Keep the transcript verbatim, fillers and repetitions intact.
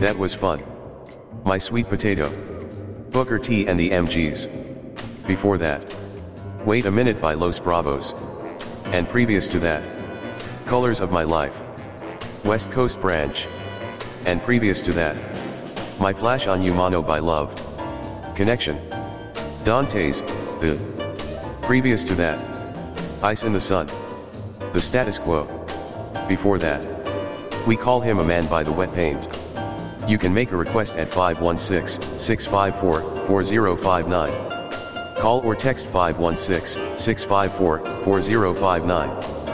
That was fun. My Sweet Potato. Booker T and the M Gs. Before that. Wait a Minute by Los Bravos. And previous to that. Colors of My Life. West Coast Branch. And previous to that. My Flash on You Mono by Love. Connection. Dante's, The. Previous to that. Ice in the Sun. The Status Quo. Before that. We Call Him a Man by The Wet Paint. You can make a request at five one six, six five four, four zero five nine. Call or text five one six, six five four, four zero five nine.